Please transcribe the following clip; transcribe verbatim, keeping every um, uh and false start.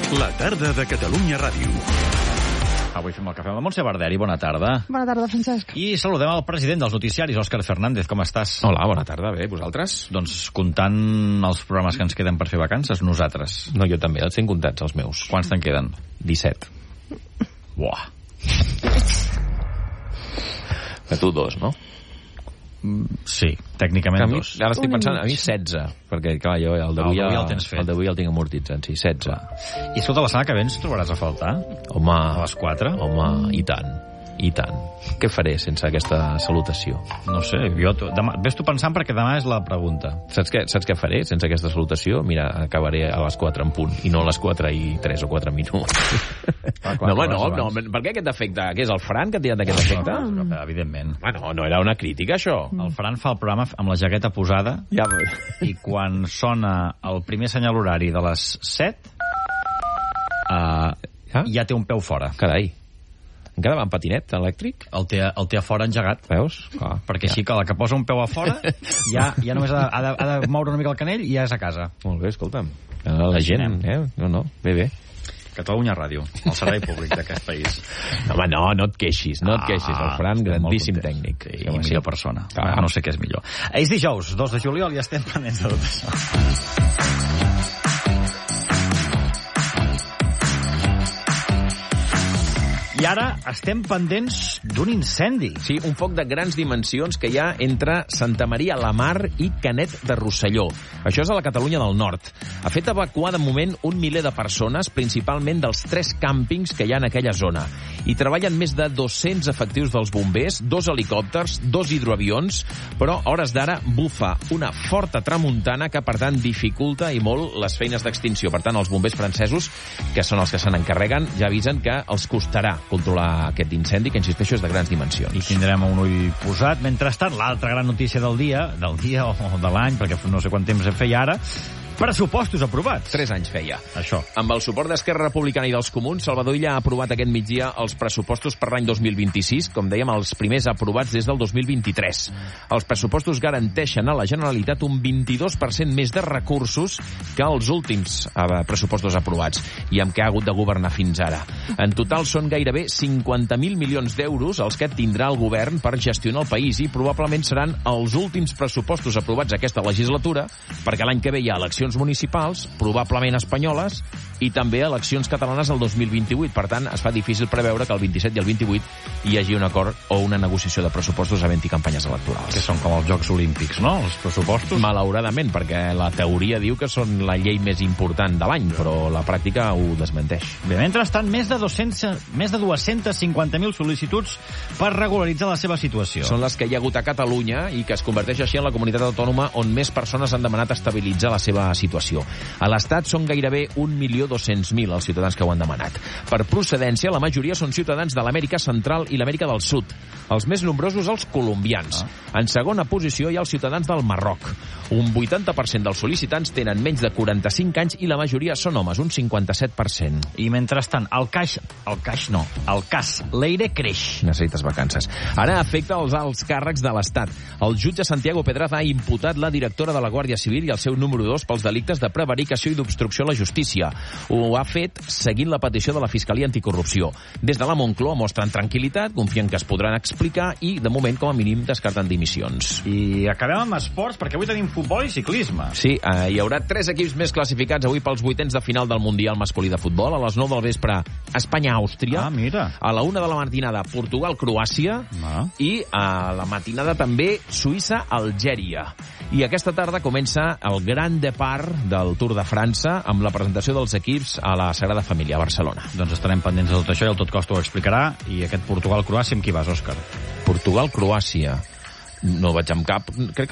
La tarda de Catalunya Ràdio. Avui fem el cafè amb la Montse Barderi. Bona tarda. Bona tarda, Francesc. I saludem el president dels noticiaris, Òscar Fernández. Com estàs? Hola, bona tarda. Bé, vosaltres? Doncs comptant els programes que ens queden per fer vacances, nosaltres. No, jo també, els tinc comptats, els meus. Quants te'n queden? disset. Buah. A tu dos, no? Sí, tècnicament mi, dos. Ara estic pensant, a mi setze, perquè clar, jo el d'avui ja, el tens fet. El d'avui el tinc amortitzat, sí, setze. I escolta, la setmana que ve ens trobaràs a faltar? Home, a les quatre? Home, i tant, i tant. Què faré sense aquesta salutació? No sé, jo... Demà, ves tu pensant perquè demà és la pregunta. Saps què, saps què faré sense aquesta salutació? Mira, acabaré a les quatre en punt, i no a les quatre i tres o quatre minuts. Ah, no, home, no, no, per què aquest efecte? Què és el Fran que ha tirat aquest efecte? No, evidentment. Bueno, no era una crítica, això. El Fran fa el programa amb la jaqueta posada ja. I quan sona el primer senyal horari de les set uh, ja? ja té un peu fora. Carai. Encara va en patinet elèctric? El té, el té a fora engegat. Veus? Clar, perquè ja. així que la que posa un peu a fora ja, ja només ha de, ha, de, ha de moure una mica el canell i ja és a casa. Molt bé, escolta'm. La gent, eh? No, no, bé, bé. Catalunya Ràdio, el servei públic d'aquest país. Home, no, no et queixis, no et queixis. El Fran, grandíssim tècnic. I sí, millor persona. Ah. No sé què és millor. És dijous, dos de juliol, i estem pendents de tot això. I ara estem pendents d'un incendi. Sí, un foc de grans dimensions que hi ha entre Santa Maria la Mar i Canet de Rosselló. Això és a la Catalunya del Nord. Ha fet evacuar de moment un miler de persones, principalment dels tres càmpings que hi ha en aquella zona. Hi treballen més de dos-cents efectius dels bombers, dos helicòpters, dos hidroavions, però a hores d'ara bufa una forta tramuntana que, per tant, dificulta i molt les feines d'extinció. Per tant, els bombers francesos, que són els que se n'encarreguen, ja avisen que els costarà controlar aquest incendi, que, insisteixo, és de grans dimensions. I tindrem un ull posat. Mentrestant, l'altra gran notícia del dia, del dia o de l'any, perquè no sé quant temps feia ara, pressupostos aprovats. Tres anys feia. Això. Amb el suport d'Esquerra Republicana i dels Comuns, Salvador Illa ha aprovat aquest migdia els pressupostos per l'any dos mil vint-i-sis, com dèiem, els primers aprovats des del dos mil vint-i-tres. Els pressupostos garanteixen a la Generalitat un vint-i-dos per cent més de recursos que els últims pressupostos aprovats i amb què ha hagut de governar fins ara. En total són gairebé cinquanta mil milions d'euros els que tindrà el govern per gestionar el país i probablement seran els últims pressupostos aprovats aquesta legislatura, perquè l'any que ve hi ha eleccions municipals, probablement espanyoles, i també eleccions catalanes el dos mil vint-i-vuit. Per tant, es fa difícil preveure que el vint-i-set i el vint-i-vuit hi hagi un acord o una negociació de pressupostos havent-hi campanyes electorals. Que són com els Jocs Olímpics, no?, els pressupostos? Malauradament, perquè la teoria diu que són la llei més important de l'any, però la pràctica ho desmenteix. Bé, mentrestant, més de dos-cents, més de dos-cents cinquanta mil sol·licituds per regularitzar la seva situació. Són les que hi ha hagut a Catalunya i que es converteix així en la comunitat autònoma on més persones han demanat estabilitzar la seva situació. A l'Estat són gairebé un milió dos-cents mil els ciutadans que ho han demanat. Per procedència, la majoria són ciutadans de l'Amèrica Central i l'Amèrica del Sud. Els més nombrosos, els colombians. Ah. En segona posició hi ha els ciutadans del Marroc. Un vuitanta per cent dels sol·licitants tenen menys de quaranta-cinc anys i la majoria són homes, un cinquanta-set per cent. I mentrestant, el caix... El caix no, el cas Leire creix. Necessites vacances. Ara afecta els alts càrrecs de l'Estat. El jutge Santiago Pedraza ha imputat la directora de la Guàrdia Civil i el seu número dos pels delictes de prevaricació i d'obstrucció a la justícia. Ho ha fet seguint la petició de la Fiscalia Anticorrupció. Des de la Moncloa mostren tranquil·litat, confien que es podran explicar i, de moment, com a mínim, descarten dimissions. I acabem amb esports, perquè avui tenim futbol i ciclisme. Sí, eh, hi haurà tres equips més classificats avui pels vuitens de final del Mundial masculí de futbol. A les nou del vespre, Espanya-Àustria. Ah, mira. A la una de la matinada, Portugal-Croàcia. Ah. I a la matinada també, Suïssa-Algèria. I aquesta tarda comença el Gran Depart del Tour de França amb la presentació dels equips a la Sagrada Família a Barcelona. Doncs estarem pendents de tot això i el Tot Costa ho explicarà. I aquest Portugal-Croàcia amb qui vas, Òscar? Portugal-Croàcia. No vaig amb cap... Crec